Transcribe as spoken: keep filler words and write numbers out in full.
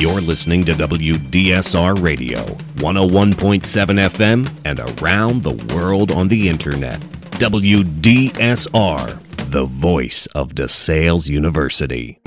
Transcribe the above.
You're listening to W D S R Radio, one oh one point seven F M, and around the world on the Internet. W D S R, the voice of DeSales University.